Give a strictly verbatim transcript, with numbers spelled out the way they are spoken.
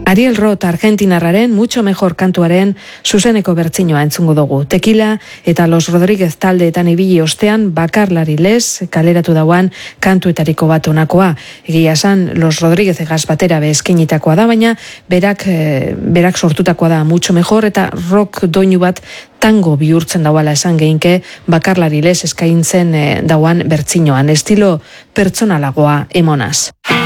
Ariel Roth argentinarraren Mucho Mejor kantuaren zuzeneko bertsinoa entzungo dugu. Tequila eta Los Rodríguez taldeetan ibili ostean bakarlari lez kaleratu dauan kantuetariko bat onakoa. Egia esan Los Rodríguez egaz batera bezkenitakoa da, baina berak, e, berak sortutakoa da Mucho Mejor eta rock doinu bat tango bihurtzen dauala esan geinke bakarlari lez eskaintzen e, dauan bertsinoan. Estilo pertsonalagoa emonaz.